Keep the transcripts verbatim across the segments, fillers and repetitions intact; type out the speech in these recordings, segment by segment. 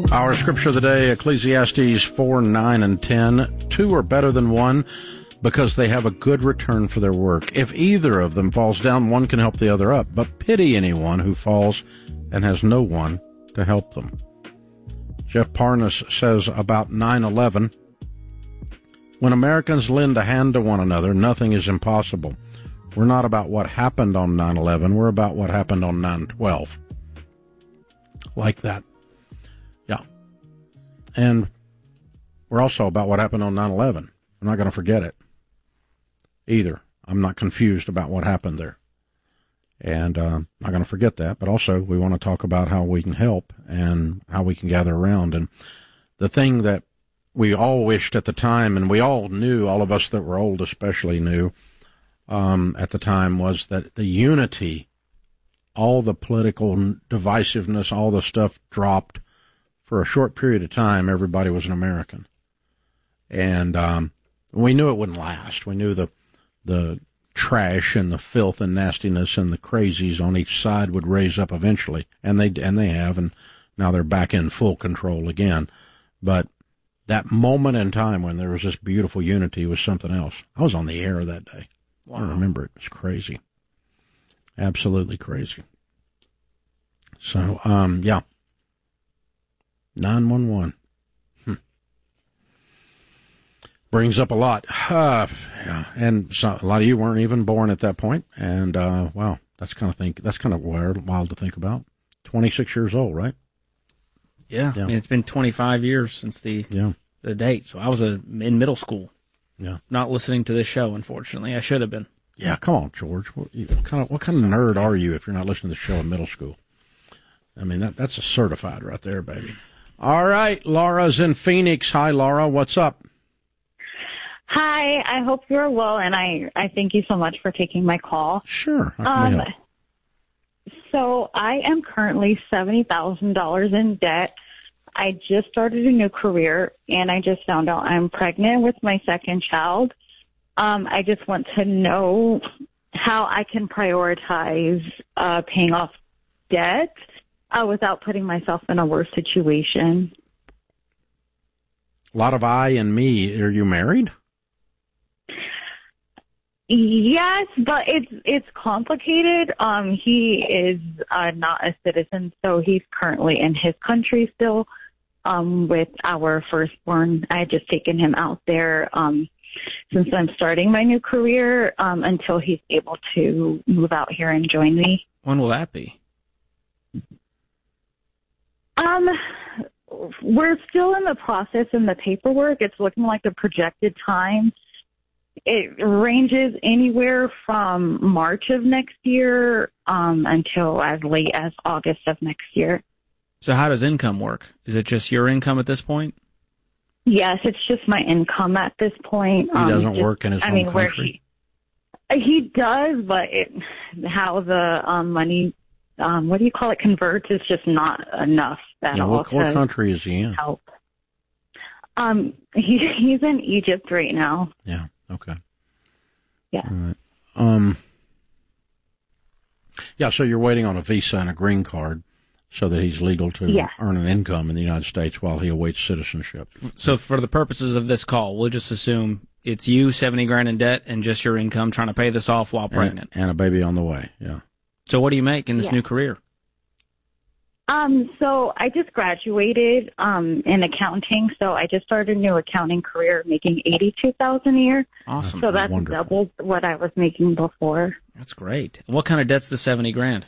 Our scripture of the day, Ecclesiastes four, nine, and ten. Two are better than one because they have a good return for their work. If either of them falls down, one can help the other up. But pity anyone who falls and has no one to help them. Jeff Parnas says about nine eleven, when Americans lend a hand to one another, nothing is impossible. We're not about what happened on nine eleven. We're about what happened on nine twelve. Like that. Yeah. And we're also about what happened on nine eleven. We're not going to forget it either. I'm not confused about what happened there. And uh, I'm not going to forget that. But also, we want to talk about how we can help and how we can gather around. And the thing that we all wished at the time, and we all knew, all of us that were old especially knew um, at the time, was that the unity, all the political divisiveness, all the stuff dropped. For a short period of time, everybody was an American. And um, we knew it wouldn't last. We knew the the trash and the filth and nastiness and the crazies on each side would raise up eventually. And they and they have, and now they're back in full control again. But that moment in time when there was this beautiful unity was something else. I was on the air that day. Wow. I remember it. It was crazy. Absolutely crazy. So, um, yeah. nine one one. Hmm. Brings up a lot. Uh, yeah. And so, a lot of you weren't even born at that point. And, uh, wow, that's kind of think, that's kind of wild, wild to think about. twenty-six years old, right? Yeah. yeah. I mean, it's been twenty-five years since the, yeah. the date. So I was a, in middle school. Yeah. Not listening to this show, unfortunately. I should have been. Yeah, come on, George. What, you, what kind of, what kind of nerd are you if you're not listening to the show in middle school? I mean, that that's a certified right there, baby. All right, Laura's in Phoenix. Hi, Laura. What's up? Hi. I hope you're well, and I, I thank you so much for taking my call. Sure. How can um, we help? So I am currently seventy thousand dollars in debt. I just started a new career, and I just found out I'm pregnant with my second child. Um, I just want to know how I can prioritize uh, paying off debt Uh, without putting myself in a worse situation. A lot of I and me. Are you married? Yes, but it's it's complicated. Um, he is uh, not a citizen, so he's currently in his country still um, with our firstborn. I had just taken him out there um, since I'm starting my new career um, until he's able to move out here and join me. When will that be? Um, we're still in the process in the paperwork. It's looking like the projected time. It ranges anywhere from March of next year um, until as late as August of next year. So how does income work? Is it just your income at this point? Yes, it's just my income at this point. He doesn't um, just, work in his I home mean, country? Where he, he does, but it, how the um, money... Um, what do you call it? Converts is just not enough. At yeah, all what, what country is he in? Help. Um, he, he's in Egypt right now. Yeah. Okay. Yeah. All right. Um. Yeah. So you're waiting on a visa and a green card, so that he's legal to yeah. earn an income in the United States while he awaits citizenship. So for the purposes of this call, we'll just assume it's you seventy grand in debt and just your income trying to pay this off while pregnant, and, and a baby on the way. Yeah. So what do you make in this yeah. new career? Um, so I just graduated um, in accounting, so I just started a new accounting career making eighty-two thousand dollars a year. Awesome. So that's Wonderful. double what I was making before. That's great. What kind of debt's the seventy grand?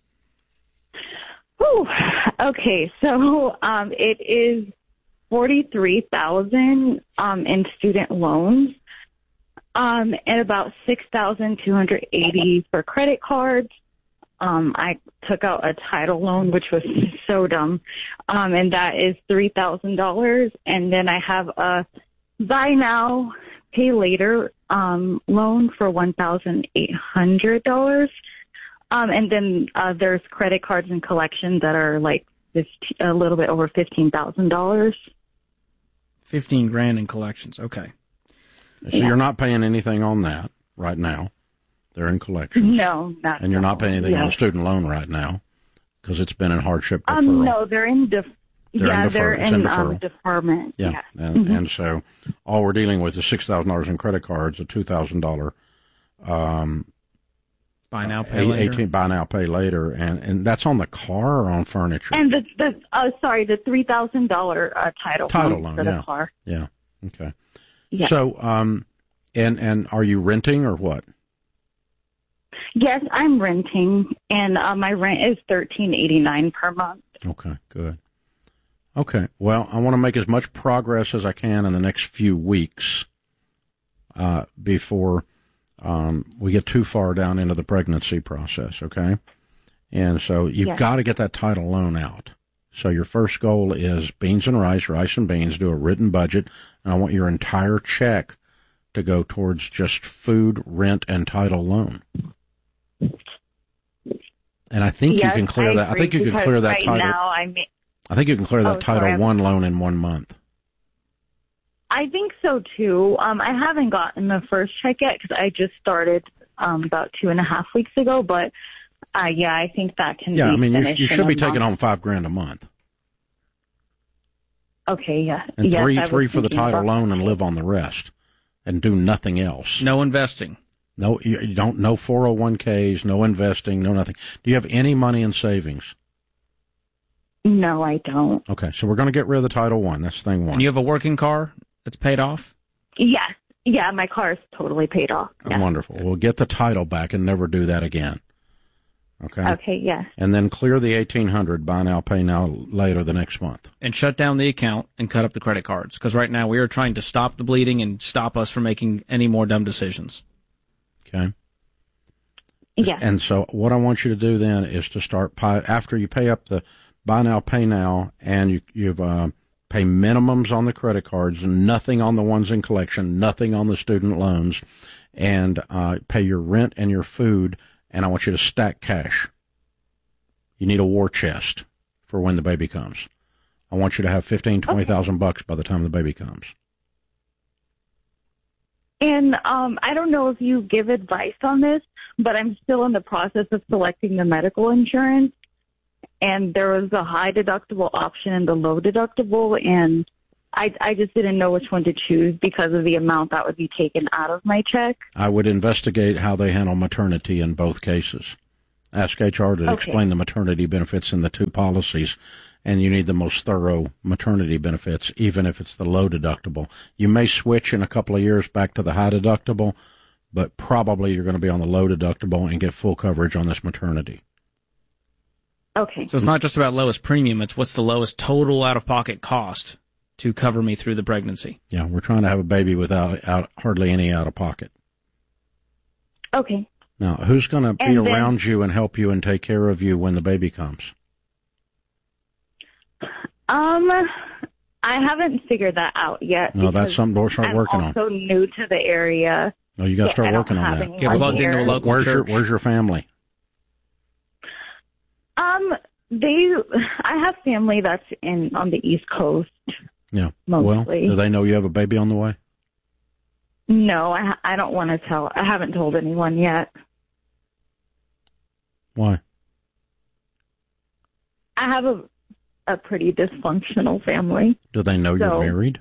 Whew. Okay, so um, it is forty-three thousand dollars um, in student loans. Um, and about six thousand two hundred eighty dollars for credit cards. Um, I took out a title loan, which was so dumb, um, and that is three thousand dollars. And then I have a buy now, pay later um, loan for one thousand eight hundred dollars. Um, and then uh, there's credit cards and collections that are like fifteen, a little bit over fifteen thousand dollars. Fifteen grand in collections. Okay. So yeah. you're not paying anything on that right now. They're in collections. No, not. And you're no. not paying anything yeah. on a student loan right now because it's been in hardship referral. Um, no, they're in def- They're yeah, in defer- they're it's in, in um, deferral. deferment. Yeah, Yeah. and Mhm. and so all we're dealing with is six thousand dollars in credit cards, a two thousand dollar um, Buy now, uh, pay later. eighteen buy now, pay later, and and that's on the car or on furniture. And the the uh, sorry, the three thousand dollar uh, title Title loan loan, for yeah. the car. Yeah. Okay. Yeah. So, um, and and are you renting or what? Yes, I'm renting, and uh, my rent is thirteen eighty nine per month. Okay. Good. Okay. Well, I want to make as much progress as I can in the next few weeks, uh, before um, we get too far down into the pregnancy process. Okay. And so you've Yes. got to get that title loan out. So your first goal is beans and rice, rice and beans, do a written budget. And I want your entire check to go towards just food, rent, and title loan. And I think yes, you can clear I that. I think you agree, can clear because that right title. now I mean, I think you can clear that Oh, Title sorry, I'm- One loan in one month. I think so too. Um, I haven't gotten the first check yet because I just started um, about two and a half weeks ago. But uh, yeah, I think that can. Yeah, be I mean, you, finished you in should a be taking month. home five grand a month, Okay, yeah, and yes, three I was three for the thinking title about loan, that. and live on the rest, and do nothing else. No investing. No, you, you don't. No four oh one k's, no investing, no nothing. Do you have any money in savings? No, I don't. Okay, so we're going to get rid of the Title One. That's thing one. And you have a working car that's paid off? Yes, yeah, my car is totally paid off. Yeah. Wonderful. We'll get the title back and never do that again. Okay. Okay, yes. And then clear the eighteen hundred. Buy now, pay now later the next month. And shut down the account and cut up the credit cards. Because right now we are trying to stop the bleeding and stop us from making any more dumb decisions. Okay. Yes. And so what I want you to do then is to start pay, after you pay up the buy now, pay now, and you you've uh, pay minimums on the credit cards, nothing on the ones in collection, nothing on the student loans, and uh, pay your rent and your food. And I want you to stack cash. You need a war chest for when the baby comes. I want you to have fifteen, twenty thousand bucks by the time the baby comes. And um, I don't know if you give advice on this, but I'm still in the process of selecting the medical insurance. And there was a high deductible option and the low deductible, and I, I just didn't know which one to choose because of the amount that would be taken out of my check. I would investigate how they handle maternity in both cases. Ask H R to Okay. explain the maternity benefits in the two policies, and you need the most thorough maternity benefits, even if it's the low deductible. You may switch in a couple of years back to the high deductible, but probably you're going to be on the low deductible and get full coverage on this maternity. Okay. So it's not just about lowest premium, it's what's the lowest total out-of-pocket cost to cover me through the pregnancy. Yeah, we're trying to have a baby without out, hardly any out of pocket. Okay. Now, who's going to be And then- around you and help you and take care of you when the baby comes? Um, I haven't figured that out yet. No, that's because something to start I'm working on. also new to the area. Oh, you got to Yeah, start I don't working on have that. anyone Get plugged into a here. local Where's your church. Where's your family? Um, they, I have family that's in on the East Coast. Yeah. Mostly. Well, do they know you have a baby on the way? No, I, I don't want to tell. I haven't told anyone yet. Why? I have a a pretty dysfunctional family. Do they know So- you're married?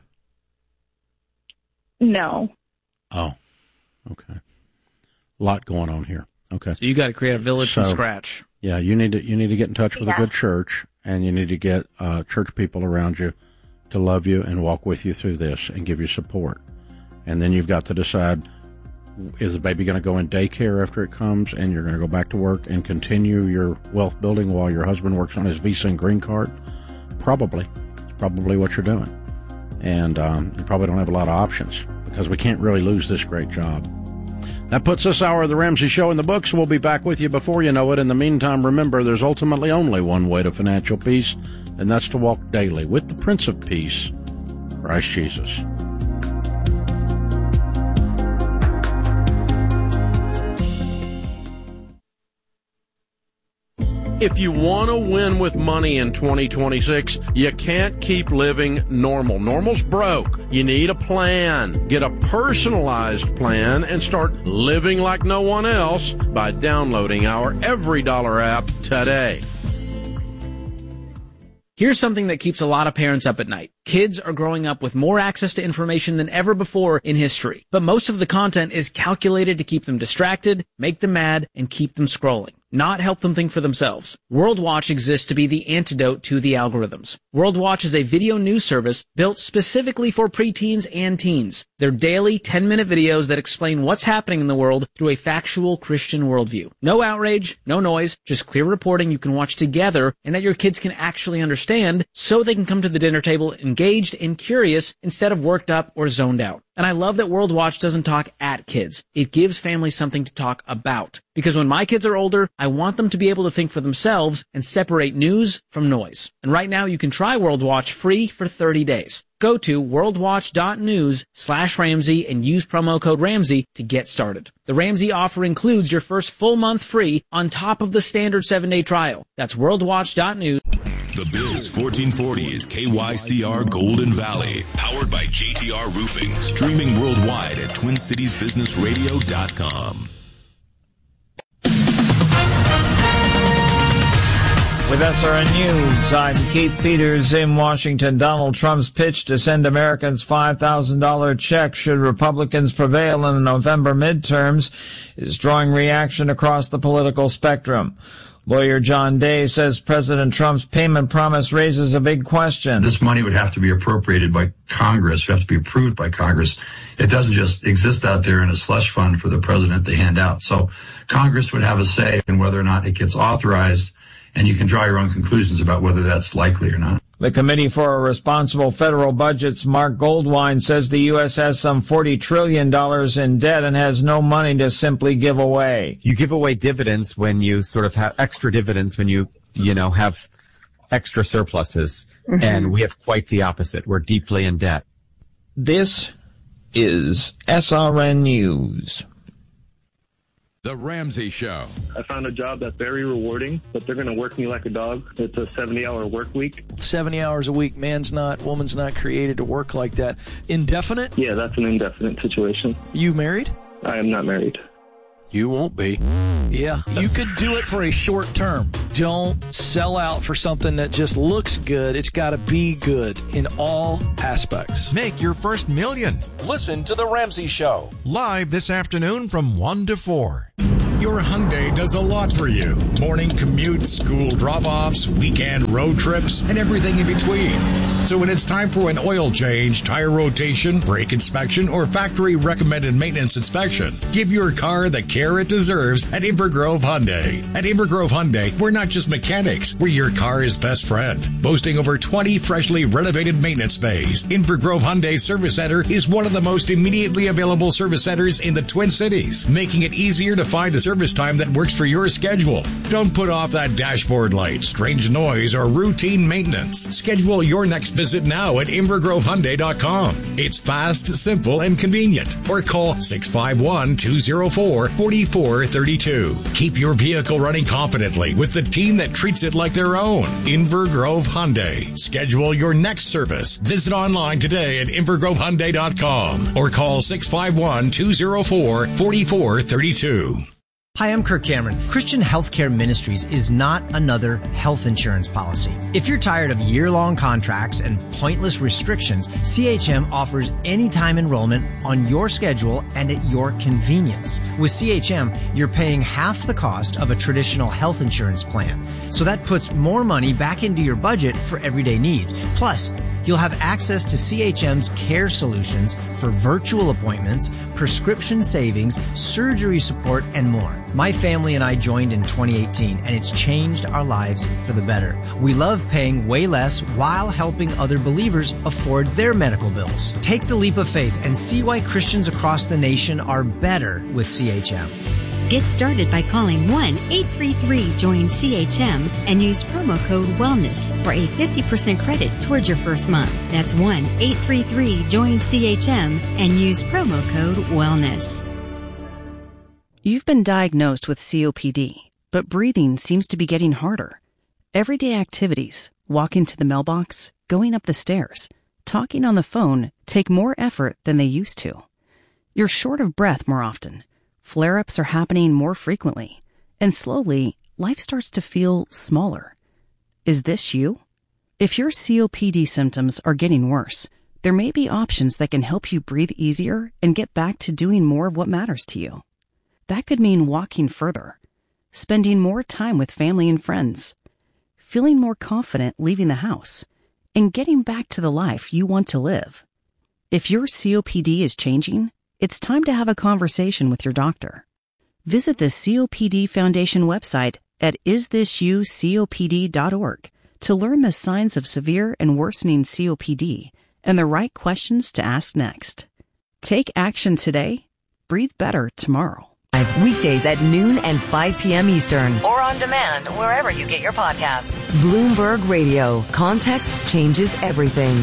No. Oh, okay. A lot going on here. Okay. So you got to create a village from So- scratch. Yeah, you need to you need to get in touch with Yeah. a good church, and you need to get uh, church people around you to love you and walk with you through this and give you support. And then you've got to decide: is the baby going to go in daycare after it comes, and you're going to go back to work and continue your wealth building while your husband works on his visa and green card? Probably, it's probably what you're doing, and um, you probably don't have a lot of options because we can't really lose this great job. That puts this hour of the Ramsey Show in the books. We'll be back with you before you know it. In the meantime, remember, there's ultimately only one way to financial peace, and that's to walk daily with the Prince of Peace, Christ Jesus. If you want to win with money in twenty twenty-six, you can't keep living normal. Normal's broke. You need a plan. Get a personalized plan and start living like no one else by downloading our Every Dollar app today. Here's something that keeps a lot of parents up at night. Kids are growing up with more access to information than ever before in history, but most of the content is calculated to keep them distracted, make them mad, and keep them scrolling, not help them think for themselves. World Watch exists to be the antidote to the algorithms. World Watch is a video news service built specifically for preteens and teens. They're daily ten-minute videos that explain what's happening in the world through a factual Christian worldview. No outrage, no noise, just clear reporting you can watch together and that your kids can actually understand so they can come to the dinner table engaged and curious instead of worked up or zoned out. And I love that World Watch doesn't talk at kids. It gives families something to talk about. Because when my kids are older, I want them to be able to think for themselves and separate news from noise. And right now you can try World Watch free for thirty days. Go to worldwatch.news slash Ramsey and use promo code Ramsey to get started. The Ramsey offer includes your first full month free on top of the standard seven-day trial. That's worldwatch.news. The Biz fourteen forty is K Y C R Golden Valley, powered by J T R Roofing, streaming worldwide at twin cities business radio dot com. With S R N News, I'm Keith Peters in Washington. Donald Trump's pitch to send Americans five thousand dollars check should Republicans prevail in the November midterms is drawing reaction across the political spectrum. Lawyer John Day says President Trump's payment promise raises a big question. This money would have to be appropriated by Congress, would have to be approved by Congress. It doesn't just exist out there in a slush fund for the president to hand out. So Congress would have a say in whether or not it gets authorized, and you can draw your own conclusions about whether that's likely or not. The Committee for a Responsible Federal Budget's Mark Goldwine says the U S has some forty trillion dollars in debt and has no money to simply give away. You give away dividends when you sort of have extra dividends, when you, you know, have extra surpluses. Mm-hmm. And we have quite the opposite. We're deeply in debt. This is S R N News. The Ramsey Show. I found a job that's very rewarding, but they're going to work me like a dog. It's a seventy-hour work week. seventy hours a week. Man's not, woman's not created to work like that. Indefinite? Yeah, that's an indefinite situation. You married? I am not married. You won't be. Yeah, you could do it for a short term. Don't sell out for something that just looks good. It's got to be good in all aspects. Make your first million. Listen to The Ramsey Show. Live this afternoon from one to four. Your Hyundai does a lot for you. Morning commutes, school drop-offs, weekend road trips, and everything in between. So when it's time for an oil change, tire rotation, brake inspection, or factory-recommended maintenance inspection, give your car the care it deserves at Invergrove Hyundai. At Invergrove Hyundai, we're not just mechanics, we're your car's best friend. Boasting over twenty freshly renovated maintenance bays, Invergrove Hyundai Service Center is one of the most immediately available service centers in the Twin Cities, making it easier to find a service time that works for your schedule. Don't put off that dashboard light, strange noise, or routine maintenance. Schedule your next visit now at invergrove hyundai dot com. It's fast, simple, and convenient. Or call six five one, two zero four, four four three two. Keep your vehicle running confidently with the team that treats it like their own. Invergrove Hyundai. Schedule your next service. Visit online today at invergrove hyundai dot com or call six five one, two zero four, four four three two. Hi, I'm Kirk Cameron. Christian Healthcare Ministries is not another health insurance policy. If you're tired of year-long contracts and pointless restrictions, C H M offers anytime enrollment on your schedule and at your convenience. With C H M, you're paying half the cost of a traditional health insurance plan. So that puts more money back into your budget for everyday needs. Plus, you'll have access to C H M's care solutions for virtual appointments, prescription savings, surgery support, and more. My family and I joined in twenty eighteen, and it's changed our lives for the better. We love paying way less while helping other believers afford their medical bills. Take the leap of faith and see why Christians across the nation are better with C H M. Get started by calling one eight three three join C H M and use promo code WELLNESS for a fifty percent credit towards your first month. That's one eight three three join C H M and use promo code WELLNESS. You've been diagnosed with C O P D, but breathing seems to be getting harder. Everyday activities, walking to the mailbox, going up the stairs, talking on the phone take more effort than they used to. You're short of breath more often. Flare-ups are happening more frequently, and slowly, life starts to feel smaller. Is this you? If your C O P D symptoms are getting worse, there may be options that can help you breathe easier and get back to doing more of what matters to you. That could mean walking further, spending more time with family and friends, feeling more confident leaving the house, and getting back to the life you want to live. If your C O P D is changing, it's time to have a conversation with your doctor. Visit the C O P D Foundation website at is this you C O P D dot org to learn the signs of severe and worsening C O P D and the right questions to ask next. Take action today. Breathe better tomorrow. Weekdays at noon and five p.m. Eastern. Or on demand wherever you get your podcasts. Bloomberg Radio. Context changes everything.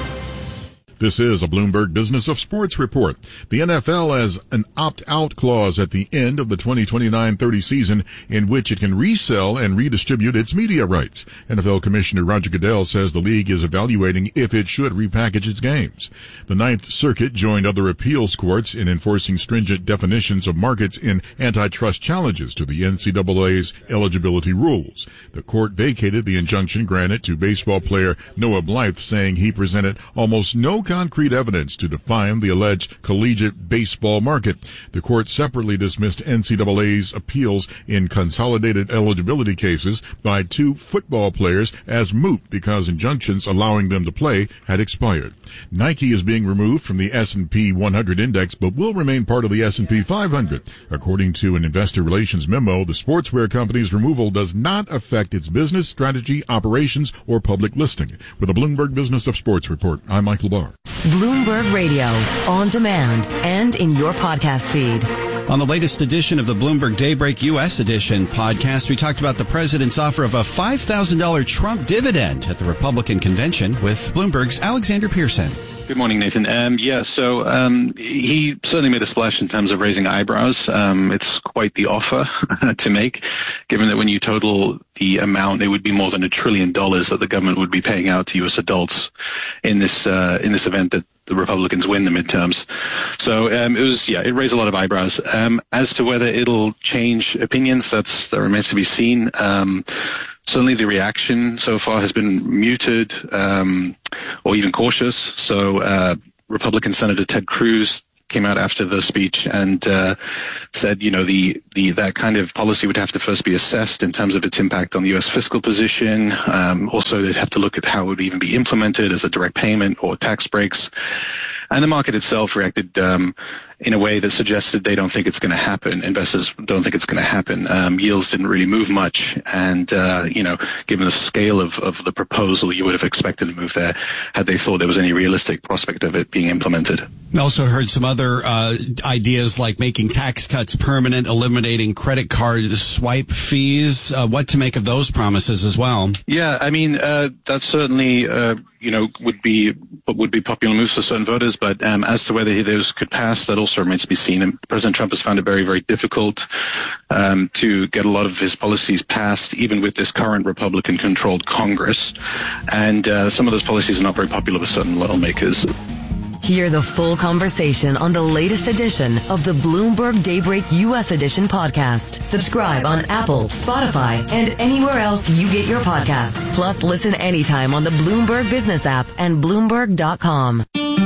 This is a Bloomberg Business of Sports report. The N F L has an opt-out clause at the end of the twenty twenty-nine thirty season in which it can resell and redistribute its media rights. N F L Commissioner Roger Goodell says the league is evaluating if it should repackage its games. The Ninth Circuit joined other appeals courts in enforcing stringent definitions of markets in antitrust challenges to the N C double A's eligibility rules. The court vacated the injunction granted to baseball player Noah Blythe, saying he presented almost no concrete evidence to define the alleged collegiate baseball market. The court separately dismissed N C double A's appeals in consolidated eligibility cases by two football players as moot because injunctions allowing them to play had expired. Nike is being removed from the S and P one hundred index but will remain part of the S and P five hundred. According to an investor relations memo, the sportswear company's removal does not affect its business, strategy, operations, or public listing. With a Bloomberg Business of Sports report, I'm Michael Barr. Bloomberg Radio, on demand and in your podcast feed. On the latest edition of the Bloomberg Daybreak U S edition podcast, we talked about the president's offer of a five thousand dollars Trump dividend at the Republican convention with Bloomberg's Alexander Pearson. Good morning, Nathan. Um, yeah, so um, he certainly made a splash in terms of raising eyebrows. Um, it's quite the offer to make, given that when you total the amount, it would be more than a trillion dollars that the government would be paying out to U S adults in this uh, in this event that the Republicans win the midterms. So um, it was, yeah, it raised a lot of eyebrows. Um, as to whether it'll change opinions, that's that remains to be seen. Um, certainly, the reaction so far has been muted um, or even cautious. So, uh, Republican Senator Ted Cruz came out after the speech and uh, said, you know, the, the that kind of policy would have to first be assessed in terms of its impact on the U S fiscal position. Um, also, they'd have to look at how it would even be implemented as a direct payment or tax breaks. And the market itself reacted um, in a way that suggested they don't think it's going to happen. Investors don't think it's going to happen. Um, yields didn't really move much. And, uh, you know, given the scale of, of the proposal, you would have expected to move there had they thought there was any realistic prospect of it being implemented. We also heard some other uh, ideas like making tax cuts permanent, eliminating credit card swipe fees. Uh, what to make of those promises as well? Yeah, I mean, uh, that's certainly, uh, you know, would be would be popular moves for certain voters. But um, as to whether those could pass, that also remains to be seen. And President Trump has found it very, very difficult um, to get a lot of his policies passed, even with this current Republican-controlled Congress. And uh, some of those policies are not very popular with certain lawmakers. Hear the full conversation on the latest edition of the Bloomberg Daybreak U S Edition podcast. Subscribe on Apple, Spotify, and anywhere else you get your podcasts. Plus, listen anytime on the Bloomberg Business app and Bloomberg dot com.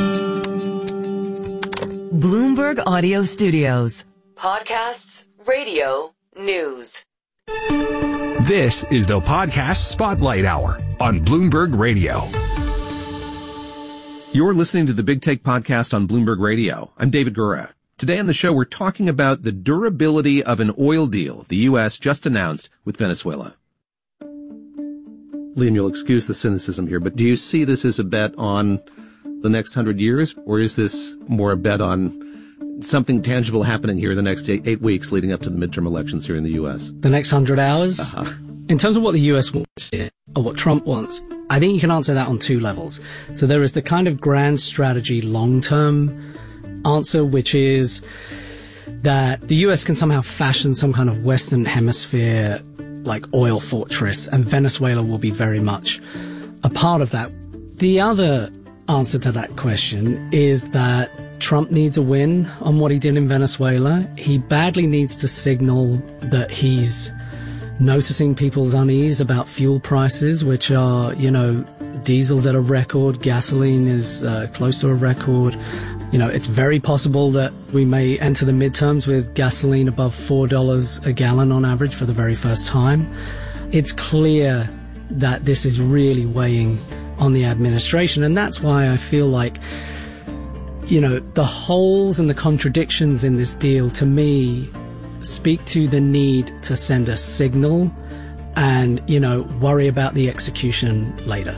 Bloomberg Audio Studios. Podcasts, radio, news. This is the Podcast Spotlight Hour on Bloomberg Radio. You're listening to the Big Take Podcast on Bloomberg Radio. I'm David Gura. Today on the show, we're talking about the durability of an oil deal the U S just announced with Venezuela. Liam, you'll excuse the cynicism here, but do you see this as a bet on the next hundred years, or is this more a bet on something tangible happening here in the next eight, eight weeks leading up to the midterm elections here in the U S? The next hundred hours? Uh-huh. In terms of what the U S wants, or what Trump wants, I think you can answer that on two levels. So there is the kind of grand strategy long-term answer, which is that the U S can somehow fashion some kind of Western Hemisphere like oil fortress, and Venezuela will be very much a part of that. The other answer to that question is that Trump needs a win on what he did in Venezuela. He badly needs to signal that he's noticing people's unease about fuel prices, which are, you know, Diesel's at a record. Gasoline is uh, close to a record. You know, it's very possible that we may enter the midterms with gasoline above four dollars a gallon on average for the very first time. It's clear that this is really weighing on the administration, and that's why I feel like, you know, the holes and the contradictions in this deal, to me, speak to the need to send a signal and, you know, worry about the execution later.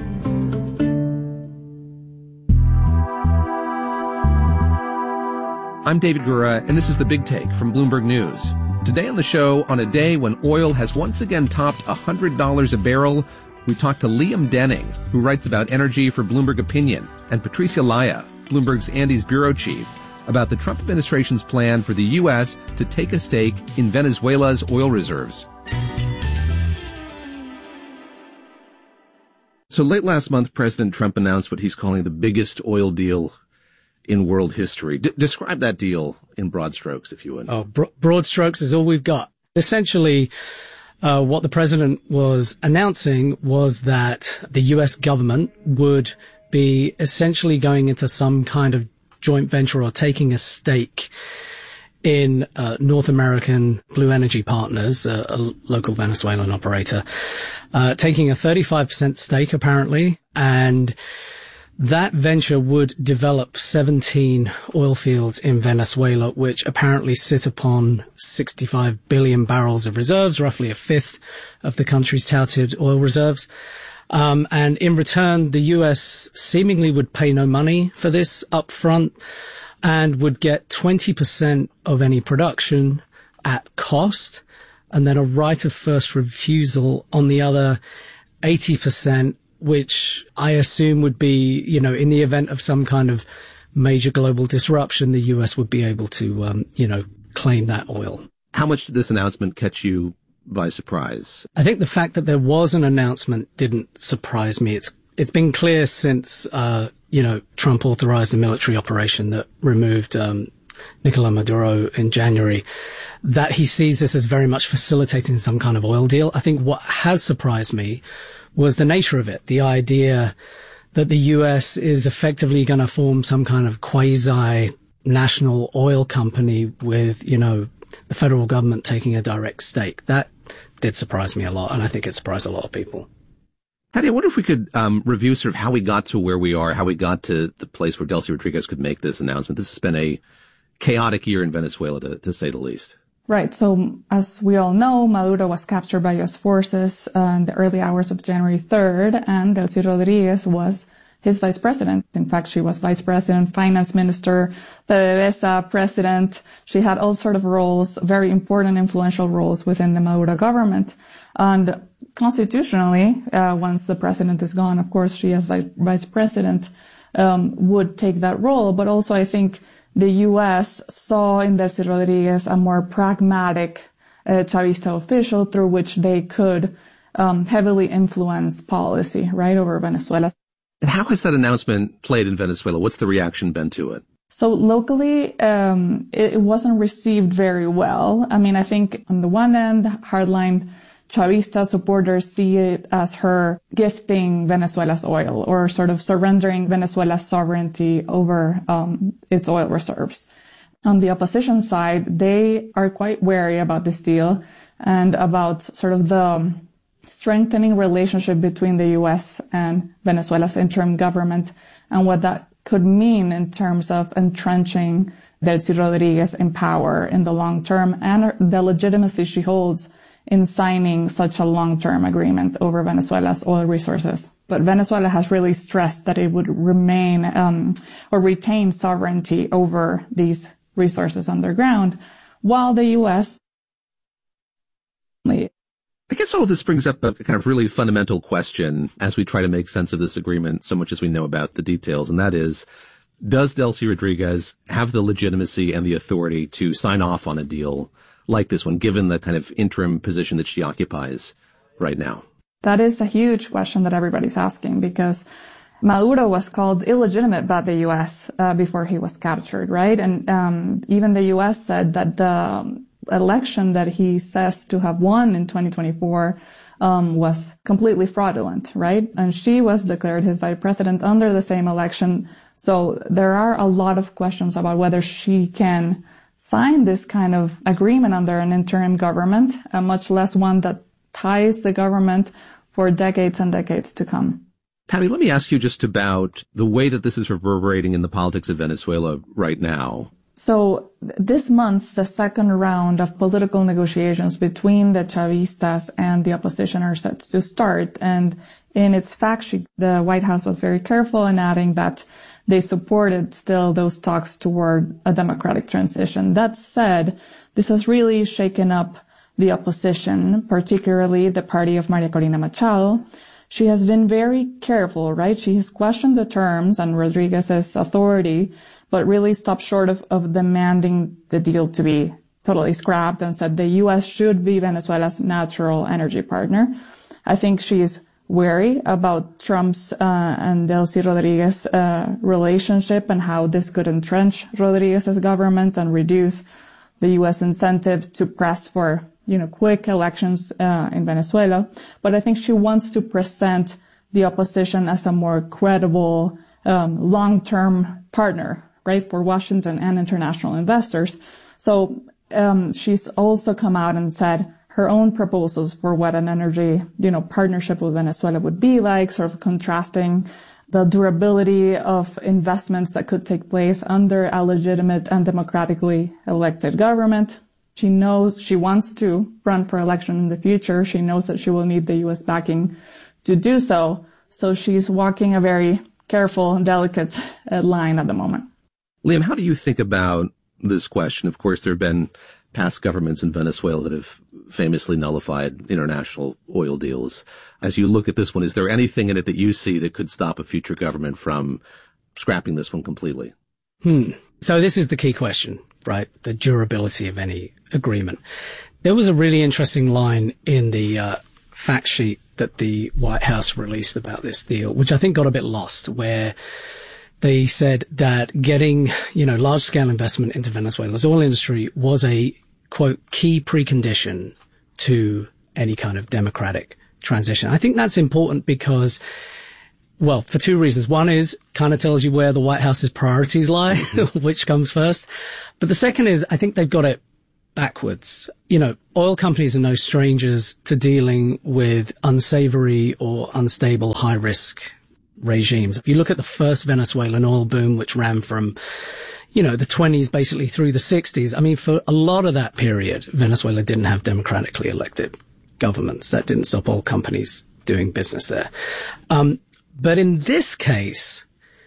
I'm David Gura, and this is The Big Take from Bloomberg News. Today on the show, on a day when oil has once again topped one hundred dollars a barrel, we talk to Liam Denning, who writes about energy for Bloomberg Opinion, and Patricia Laya, Bloomberg's Andes bureau chief, about the Trump administration's plan for the U S to take a stake in Venezuela's oil reserves. So late last month, President Trump announced what he's calling the biggest oil deal in world history. D- describe that deal in broad strokes, if you would. Oh, bro- broad strokes is all we've got. Essentially, uh, what the president was announcing was that the U S government would be essentially going into some kind of joint venture or taking a stake in uh, North American Blue Energy Partners, uh, a local Venezuelan operator, uh, taking a thirty-five percent stake apparently, and that venture would develop seventeen oil fields in Venezuela, which apparently sit upon sixty-five billion barrels of reserves, roughly a fifth of the country's touted oil reserves. Um, and in return, the U S seemingly would pay no money for this up front and would get twenty percent of any production at cost, and then a right of first refusal on the other eighty percent, which I assume would be, you know, in the event of some kind of major global disruption, the U S would be able to, um, you know, claim that oil. How much did this announcement catch you by surprise? I think the fact that there was an announcement didn't surprise me. It's it's been clear since, uh, you know, Trump authorized the military operation that removed um, Nicolas Maduro in January, that he sees this as very much facilitating some kind of oil deal. I think what has surprised me was the nature of it, the idea that the U S is effectively going to form some kind of quasi-national oil company with, you know, the federal government taking a direct stake. That did surprise me a lot, and I think it surprised a lot of people. Hattie, I wonder if we could um, review sort of how we got to where we are, how we got to the place where Delcy Rodriguez could make this announcement. This has been a chaotic year in Venezuela, to, to say the least. Right. So as we all know, Maduro was captured by U S forces uh, in the early hours of January third, and Delcy Rodriguez was his vice president. In fact, she was vice president, finance minister, PDVSA president. She had all sort of roles, very important, influential roles within the Maduro government. And constitutionally, uh, once the president is gone, of course, she as vice, vice president um, would take that role. But also, I think the U S saw in Delcy Rodriguez a more pragmatic uh, Chavista official through which they could um, heavily influence policy, right, over Venezuela. And how has that announcement played in Venezuela? What's the reaction been to it? So locally, um, it, it wasn't received very well. I mean, I think on the one end, hardline Chavista supporters see it as her gifting Venezuela's oil or sort of surrendering Venezuela's sovereignty over um, its oil reserves. On the opposition side, they are quite wary about this deal and about sort of the strengthening relationship between the U S and Venezuela's interim government and what that could mean in terms of entrenching Delcy Rodriguez in power in the long term and the legitimacy she holds in signing such a long-term agreement over Venezuela's oil resources. But Venezuela has really stressed that it would remain um, or retain sovereignty over these resources underground, while the U S I guess all of this brings up a kind of really fundamental question as we try to make sense of this agreement, so much as we know about the details, and that is, does Delcy Rodriguez have the legitimacy and the authority to sign off on a deal like this one, given the kind of interim position that she occupies right now? That is a huge question that everybody's asking, because Maduro was called illegitimate by the U S uh, before he was captured, right? And um, even the U S said that the election that he says to have won in twenty twenty-four um, was completely fraudulent, right? And she was declared his vice president under the same election. So there are a lot of questions about whether she can sign this kind of agreement under an interim government, uh, much less one that ties the government for decades and decades to come. Patty, let me ask you just about the way that this is reverberating in the politics of Venezuela right now. So this month, the second round of political negotiations between the Chavistas and the opposition are set to start. And in its fact sheet, the White House was very careful in adding that they supported still those talks toward a democratic transition. That said, this has really shaken up the opposition, particularly the party of Maria Corina Machado. She has been very careful, right? She has questioned the terms and Rodriguez's authority, but really stopped short of, of demanding the deal to be totally scrapped and said the U S should be Venezuela's natural energy partner. I think she's wary about Trump's uh, and Delcy Rodriguez uh, relationship and how this could entrench Rodriguez's government and reduce the U S incentive to press for, you know, quick elections uh, in Venezuela. But I think she wants to present the opposition as a more credible um, long-term partner, right, for Washington and international investors. So um, she's also come out and said her own proposals for what an energy, you know, partnership with Venezuela would be like, sort of contrasting the durability of investments that could take place under a legitimate and democratically elected government. She knows she wants to run for election in the future. She knows that she will need the U S backing to do so. So she's walking a very careful and delicate uh, line at the moment. Liam, how do you think about this question? Of course, there have been past governments in Venezuela that have famously nullified international oil deals. As you look at this one, is there anything in it that you see that could stop a future government from scrapping this one completely? Hmm. So this is the key question, right? The durability of any agreement. There was a really interesting line in the uh, fact sheet that the White House released about this deal, which I think got a bit lost, where they said that getting, you know, large-scale investment into Venezuela's oil industry was a, quote, key precondition to any kind of democratic transition. I think that's important because, well, for two reasons. One is kind of tells you where the White House's priorities lie, which comes first. But the second is I think they've got it backwards. You know, oil companies are no strangers to dealing with unsavory or unstable high-risk regimes. If you look at the first Venezuelan oil boom, which ran from, you know, the twenties basically through the sixties, I mean, for a lot of that period, Venezuela didn't have democratically elected governments. That didn't stop oil companies doing business there. Um, but in this case,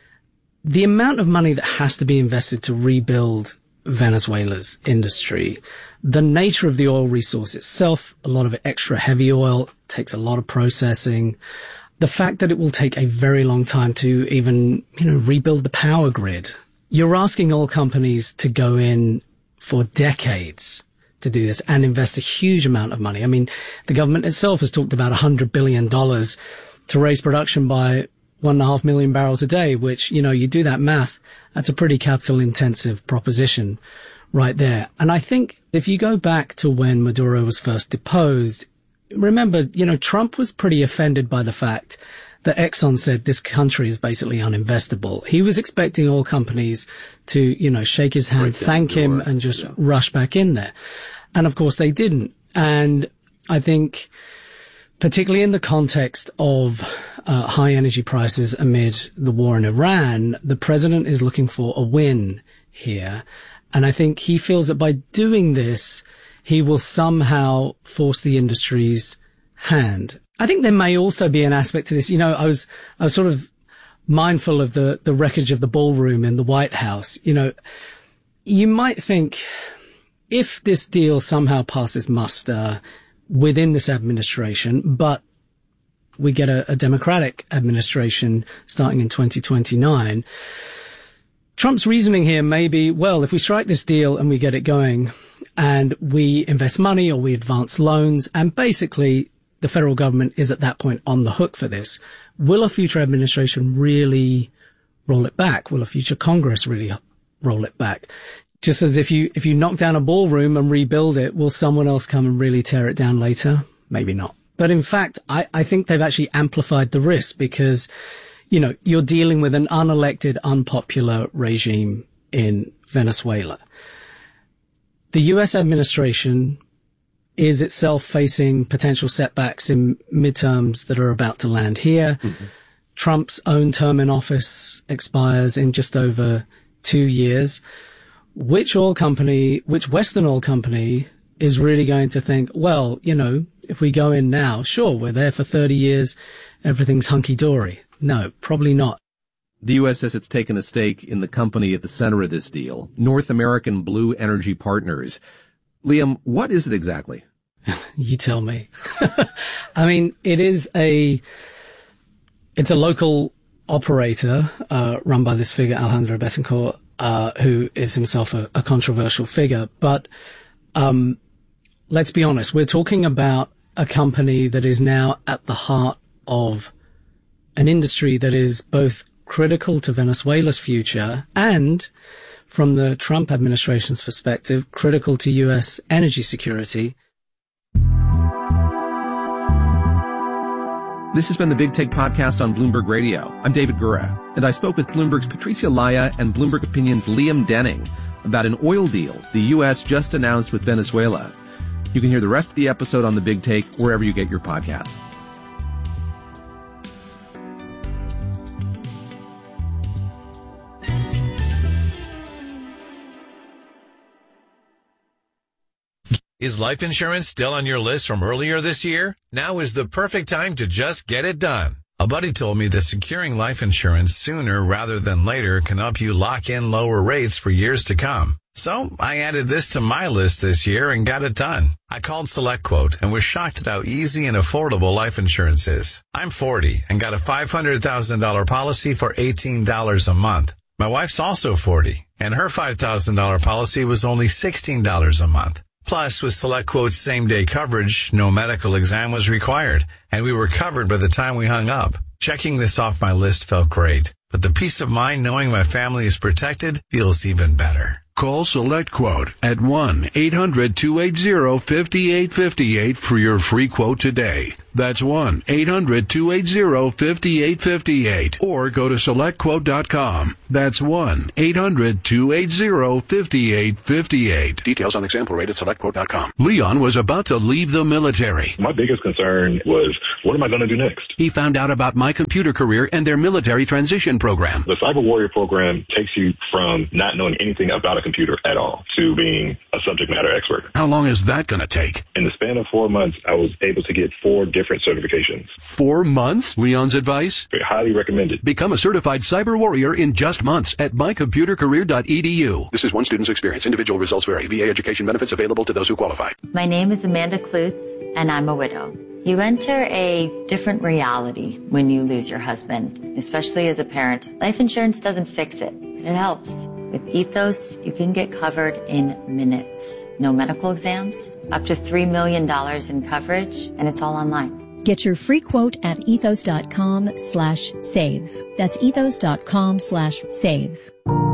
the amount of money that has to be invested to rebuild Venezuela's industry, the nature of the oil resource itself, a lot of it extra heavy oil, takes a lot of processing. The fact that it will take a very long time to even, you know, rebuild the power grid. You're asking oil companies to go in for decades to do this and invest a huge amount of money. I mean, the government itself has talked about one hundred billion dollars to raise production by one and a half million barrels a day, which, you know, you do that math, that's a pretty capital intensive proposition right there. And I think if you go back to when Maduro was first deposed, remember, you know, Trump was pretty offended by the fact that Exxon said this country is basically uninvestable. He was expecting oil companies to, you know, shake his hand, thank him, and just yeah. rush back in there. And of course they didn't. And I think, particularly in the context of uh, high energy prices amid the war in Iran, the president is looking for a win here. And I think he feels that by doing this, he will somehow force the industry's hand. I think there may also be an aspect to this. You know, I was, I was sort of mindful of the, the wreckage of the ballroom in the White House. You know, you might think if this deal somehow passes muster within this administration, but we get a, a Democratic administration starting in twenty twenty-nine, Trump's reasoning here may be, well, if we strike this deal and we get it going and we invest money or we advance loans, and basically the federal government is at that point on the hook for this, will a future administration really roll it back? Will a future Congress really roll it back? Just as if you, if you knock down a ballroom and rebuild it, will someone else come and really tear it down later? Maybe not. But in fact, I, I think they've actually amplified the risk because, you know, you're dealing with an unelected, unpopular regime in Venezuela. The U S administration is itself facing potential setbacks in midterms that are about to land here. Mm-hmm. Trump's own term in office expires in just over two years. Which oil company, which Western oil company is really going to think, well, you know, if we go in now, sure, we're there for thirty years, everything's hunky-dory. No, probably not. The U S says it's taken a stake in the company at the center of this deal, North American Blue Energy Partners. Liam, what is it exactly? You tell me. I mean, it is a, it's a local operator, uh, run by this figure, Alejandro Betancourt, uh, who is himself a, a controversial figure. But, um, let's be honest, we're talking about a company that is now at the heart of an industry that is both critical to Venezuela's future and, from the Trump administration's perspective, critical to U S energy security. This has been the Big Take podcast on Bloomberg Radio. I'm David Gura, and I spoke with Bloomberg's Patricia Laya and Bloomberg Opinion's Liam Denning about an oil deal the U S just announced with Venezuela. You can hear the rest of the episode on the Big Take wherever you get your podcasts. Is life insurance still on your list from earlier this year? Now is the perfect time to just get it done. A buddy told me that securing life insurance sooner rather than later can help you lock in lower rates for years to come. So I added this to my list this year and got it done. I called SelectQuote and was shocked at how easy and affordable life insurance is. I'm forty and got a five hundred thousand dollars policy for eighteen dollars a month. My wife's also forty and her five thousand dollars policy was only sixteen dollars a month. Plus, with SelectQuote's same-day coverage, no medical exam was required, and we were covered by the time we hung up. Checking this off my list felt great, but the peace of mind knowing my family is protected feels even better. Call SelectQuote at one eight hundred two eight zero five eight five eight for your free quote today. That's one eight hundred two eight zero five eight five eight. Or go to select quote dot com. That's one eight hundred two eight zero five eight five eight. Details on example rate at select quote dot com. Leon was about to leave the military. My biggest concern was, what am I going to do next? He found out about My Computer Career and their military transition program. The Cyber Warrior program takes you from not knowing anything about a computer at all to being a subject matter expert. How long is that going to take? In the span of four months, I was able to get four different certifications. Four months? Leon's advice? Highly recommended. Become a certified cyber warrior in just months at my computer career dot e d u. This is one student's experience. Individual results vary. V A education benefits available to those who qualify. My name is Amanda Klutz, and I'm a widow. You enter a different reality when you lose your husband, especially as a parent. Life insurance doesn't fix it, but it helps. With Ethos, you can get covered in minutes. No medical exams, up to three million dollars in coverage, and it's all online. Get your free quote at ethos.com slash save. That's ethos.com slash save.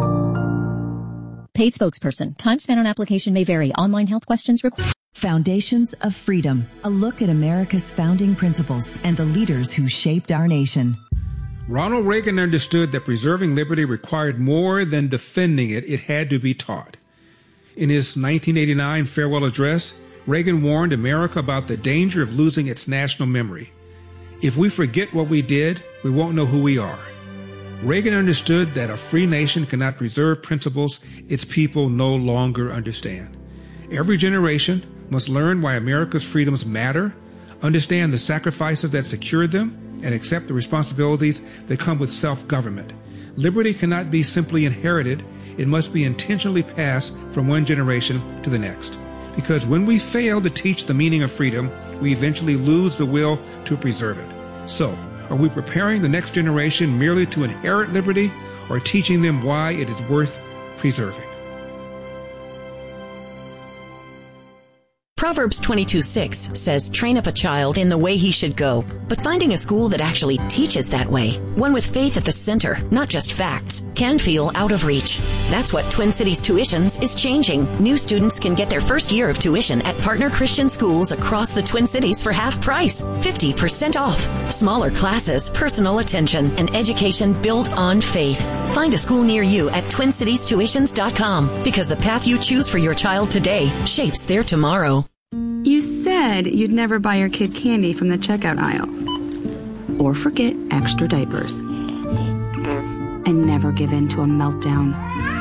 Paid spokesperson. Time spent on application may vary. Online health questions required. Foundations of Freedom. A look at America's founding principles and the leaders who shaped our nation. Ronald Reagan understood that preserving liberty required more than defending it. It had to be taught. In his nineteen eighty-nine farewell address, Reagan warned America about the danger of losing its national memory. If we forget what we did, we won't know who we are. Reagan understood that a free nation cannot preserve principles its people no longer understand. Every generation must learn why America's freedoms matter, understand the sacrifices that secured them, and accept the responsibilities that come with self-government. Liberty cannot be simply inherited. It must be intentionally passed from one generation to the next. Because when we fail to teach the meaning of freedom, we eventually lose the will to preserve it. So, are we preparing the next generation merely to inherit liberty, or teaching them why it is worth preserving? Proverbs twenty-two six says, train up a child in the way he should go, but finding a school that actually teaches that way, one with faith at the center, not just facts, can feel out of reach. That's what Twin Cities Tuitions is changing. New students can get their first year of tuition at partner Christian schools across the Twin Cities for half price, fifty percent off. Smaller classes, personal attention, and education built on faith. Find a school near you at twin cities tuitions dot com, because the path you choose for your child today shapes their tomorrow. You said you'd never buy your kid candy from the checkout aisle. Or forget extra diapers. And never give in to a meltdown.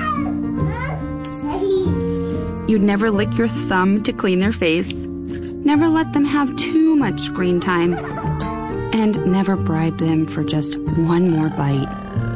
You'd never lick your thumb to clean their face. Never let them have too much screen time. And never bribe them for just one more bite.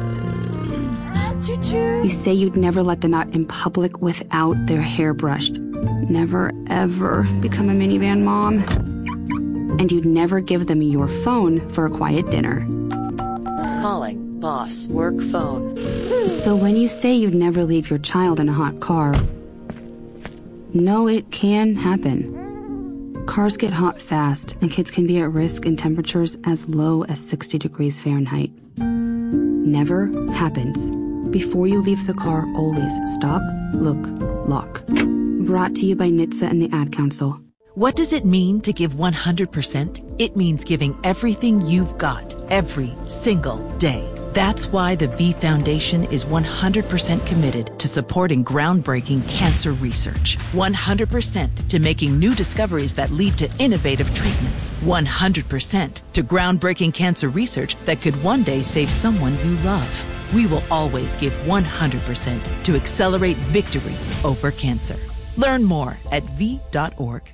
You say you'd never let them out in public without their hair brushed. Never, ever become a minivan mom. And you'd never give them your phone for a quiet dinner. Calling boss work phone. So when you say you'd never leave your child in a hot car, no, it can happen. Cars get hot fast, and kids can be at risk in temperatures as low as sixty degrees Fahrenheit. Never happens. Before you leave the car, always stop, look, lock. Brought to you by N H T S A and the Ad Council. What does it mean to give one hundred percent? It means giving everything you've got, every single day. That's why the V Foundation is one hundred percent committed to supporting groundbreaking cancer research. one hundred percent to making new discoveries that lead to innovative treatments. one hundred percent to groundbreaking cancer research that could one day save someone you love. We will always give one hundred percent to accelerate victory over cancer. Learn more at v dot org.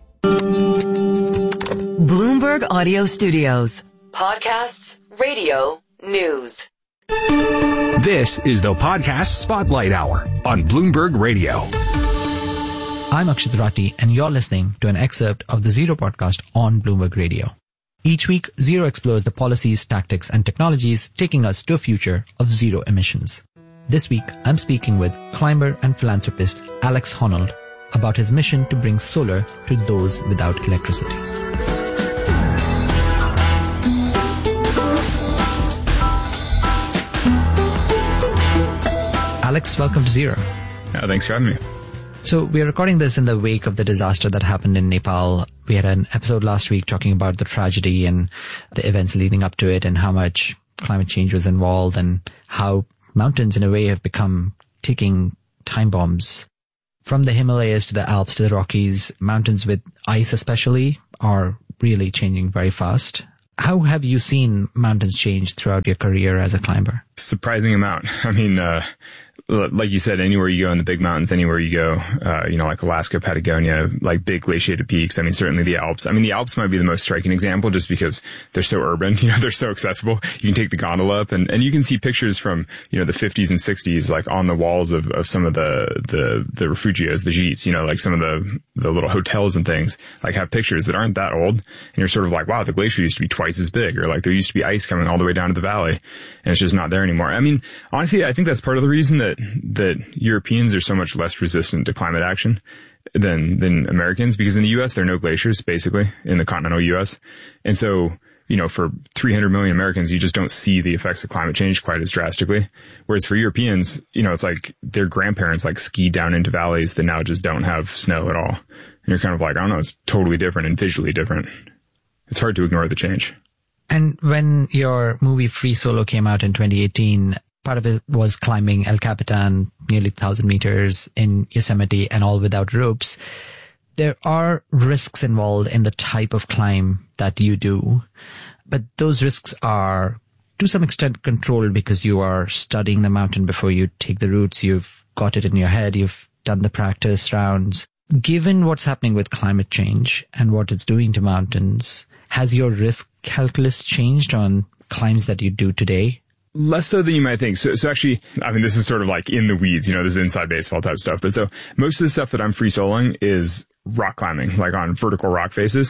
Bloomberg Audio Studios. Podcasts, radio, news. This is the Podcast Spotlight Hour on Bloomberg Radio. I'm Akshat Rati, and you're listening to an excerpt of the Zero podcast on Bloomberg Radio. Each week, Zero explores the policies, tactics, and technologies taking us to a future of zero emissions. This week, I'm speaking with climber and philanthropist Alex Honnold about his mission to bring solar to those without electricity. Alex, welcome to Zero. Uh, thanks for having me. So we are recording this in the wake of the disaster that happened in Nepal. We had an episode last week talking about the tragedy and the events leading up to it and how much climate change was involved and how mountains in a way have become ticking time bombs. From the Himalayas to the Alps to the Rockies, mountains with ice especially are really changing very fast. How have you seen mountains change throughout your career as a climber? Surprising amount. I mean, uh, like you said, anywhere you go in the big mountains, anywhere you go, uh, you know, like Alaska, Patagonia, like big glaciated peaks. I mean, certainly the Alps. I mean, the Alps might be the most striking example just because they're so urban, you know, they're so accessible. You can take the gondola up and, and you can see pictures from, you know, the fifties and sixties, like on the walls of, of some of the, the, the refugios, the gîtes, you know, like some of the, the little hotels and things, like have pictures that aren't that old. And you're sort of like, wow, the glacier used to be twice as big, or like there used to be ice coming all the way down to the valley and it's just not there anymore. I mean, honestly, I think that's part of the reason that, that Europeans are so much less resistant to climate action than, than Americans, because in the U S there are no glaciers, basically, in the continental U S. And so, you know, for three hundred million Americans, you just don't see the effects of climate change quite as drastically. Whereas for Europeans, you know, it's like their grandparents like ski down into valleys that now just don't have snow at all. And you're kind of like, I don't know, it's totally different and visually different. It's hard to ignore the change. And when your movie Free Solo came out in twenty eighteen, part of it was climbing El Capitan, nearly one thousand meters in Yosemite, and all without ropes. There are risks involved in the type of climb that you do, but those risks are to some extent controlled because you are studying the mountain before you take the routes. You've got it in your head. You've done the practice rounds. Given what's happening with climate change and what it's doing to mountains, has your risk calculus changed on climbs that you do today? Less so than you might think. So, so actually, I mean, this is sort of like in the weeds, you know, this is inside baseball type stuff. But so most of the stuff that I'm free soloing is rock climbing, like on vertical rock faces.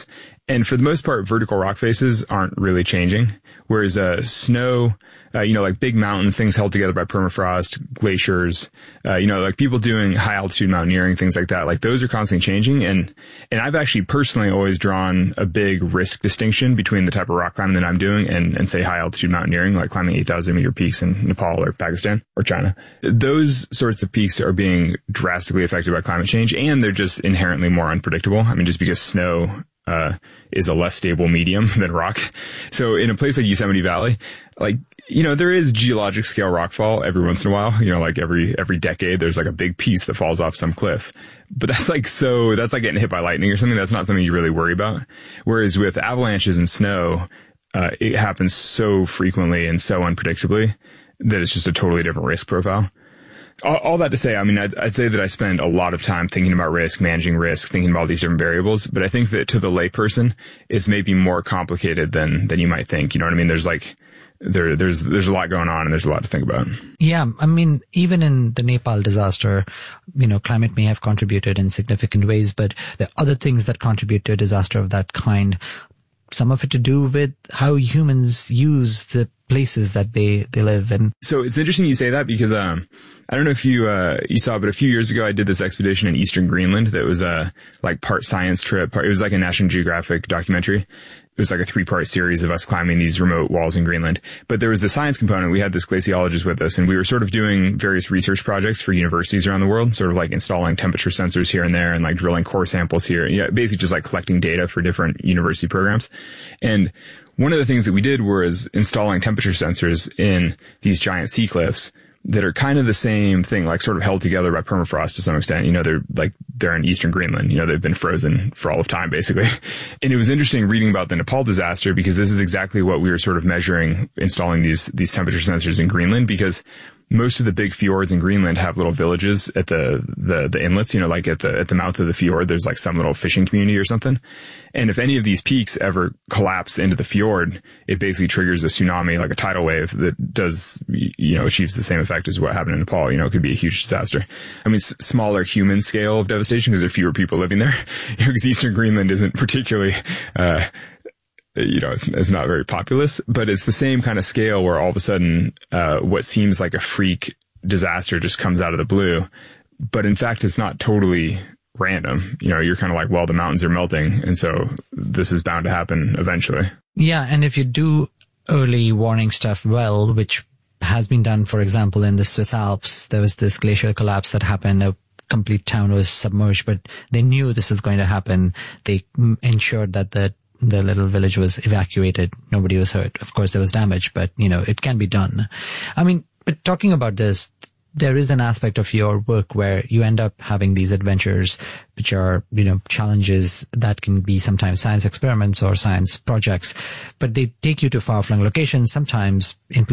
And for the most part, vertical rock faces aren't really changing. Whereas, uh, snow, uh, you know, like big mountains, things held together by permafrost, glaciers, uh, you know, like people doing high altitude mountaineering, things like that, like those are constantly changing. And, and I've actually personally always drawn a big risk distinction between the type of rock climbing that I'm doing and, and say high altitude mountaineering, like climbing eight thousand meter peaks in Nepal or Pakistan or China. Those sorts of peaks are being drastically affected by climate change, and they're just inherently more unpredictable. I mean, just because snow, uh, is a less stable medium than rock. So in a place like Yosemite Valley, like, you know, there is geologic scale rockfall every once in a while, you know, like every, every decade, there's like a big piece that falls off some cliff. But that's like so, that's like getting hit by lightning or something. That's not something you really worry about. Whereas with avalanches and snow, uh, it happens so frequently and so unpredictably that it's just a totally different risk profile. All, all that to say, I mean, I'd, I'd say that I spend a lot of time thinking about risk, managing risk, thinking about all these different variables. But I think that to the layperson, it's maybe more complicated than, than you might think. You know what I mean? There's like, there, there's, there's a lot going on and there's a lot to think about. Yeah. I mean, even in the Nepal disaster, you know, climate may have contributed in significant ways, but there are other things that contribute to a disaster of that kind. Some of it to do with how humans use the places that they, they live in. So it's interesting you say that because, um, I don't know if you, uh, you saw, but a few years ago, I did this expedition in Eastern Greenland that was, uh, like part science trip. Part, it was like a National Geographic documentary. It was like a three-part series of us climbing these remote walls in Greenland. But there was the science component. We had this glaciologist with us, and we were sort of doing various research projects for universities around the world, sort of like installing temperature sensors here and there and like drilling core samples here. Yeah, basically just like collecting data for different university programs. And one of the things that we did was installing temperature sensors in these giant sea cliffs that are kind of the same thing, like sort of held together by permafrost to some extent. You know, they're like, they're in Eastern Greenland. You know, they've been frozen for all of time, basically. And it was interesting reading about the Nepal disaster because this is exactly what we were sort of measuring, installing these, these temperature sensors in Greenland, because most of the big fjords in Greenland have little villages at the, the, the inlets, you know, like at the, at the mouth of the fjord, there's like some little fishing community or something. And if any of these peaks ever collapse into the fjord, it basically triggers a tsunami, like a tidal wave that does, you know, achieves the same effect as what happened in Nepal. You know, it could be a huge disaster. I mean, s- smaller human scale of devastation because there are fewer people living there. You know, because Eastern Greenland isn't particularly, uh, you know, it's, it's not very populous, but it's the same kind of scale where all of a sudden, uh, what seems like a freak disaster just comes out of the blue. But in fact, it's not totally random. You know, you're kind of like, well, the mountains are melting. And so this is bound to happen eventually. Yeah. And if you do early warning stuff well, which has been done, for example, in the Swiss Alps, there was this glacial collapse that happened. A complete town was submerged, but they knew this was going to happen. They ensured that the The little village was evacuated. Nobody was hurt. Of course, there was damage, but, you know, it can be done. I mean, but talking about this, there is an aspect of your work where you end up having these adventures, which are, you know, challenges that can be sometimes science experiments or science projects, but they take you to far-flung locations, sometimes in